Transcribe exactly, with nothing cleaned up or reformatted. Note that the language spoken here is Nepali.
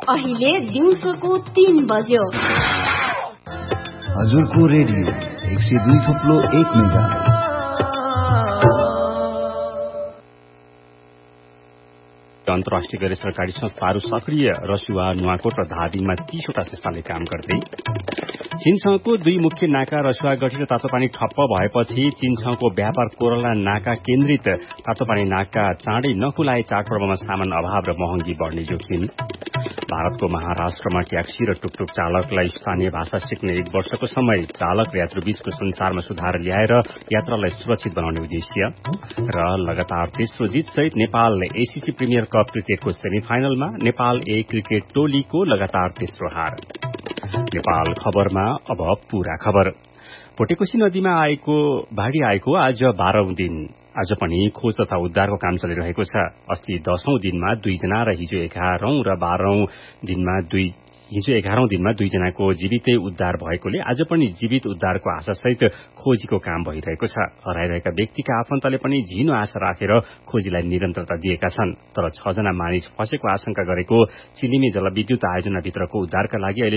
अहिले दिउँसोको तीन बज्यो। हजुरको रेडियो एक सय दुई थुप्लो एक मेगा। अन्तर्राष्ट्रिय गैर सरकारी संस्थाहरू सक्रिय। रसुवा, नुवाकोट र धादिङमा तीसवटा संस्थाले काम गर्दै। चीनसँगको दुई मुख्य नाका रसुवागढी र तातोपानी ठप्प भएपछि चीनसँगको व्यापार कोरला नाका केन्द्रित तातोपानी नाका चाँडै नखुलाए चाडपर्वमा सामान अभाव र महँगी बढ़ने जोखिम। भारतको महाराष्ट्रमा ट्याक्सी र टुकटुक चालकलाई स्थानीय भाषा सिक्ने एक वर्षको समय चालक र यात्रुबीचको संसारमा सुधार ल्याएर यात्रालाई सुरक्षित बनाउने उद्देश्य। र लगातार तेस्रो जितसहित नेपाल एसीसी प्रिमियर कप क्रिकेटको सेमिफाइनलमा नेपाल ए क्रिकेट टोलीको लगातार तेस्रो हार। नेपाल खबरमा अब पूरा खबर। पोटेकोशी नदीमा आएको बाढ़ी आएको आज बाह्रौं दिन। आज पनि खोज तथा उद्धारको काम चलिरहेको छ। अस्ति दशौं दिनमा दुईजना र हिजो एघारौं र बाह्रौं दिनमा दुई हिजो एघारौं दिनमा दुईजनाको जीवितै उद्धार भएकोले आज पनि जीवित उद्धारको आशासहित खोजीको काम भइरहेको छ। हराइरहेका व्यक्तिका आफन्तले पनि झिनो आशा राखेर खोजीलाई निरन्तरता दिएका छन्। तर छ जना मानिस फँसेको आशंका गरेको चिलिमे जलविद्युत आयोजनाभित्रको उद्धारका लागि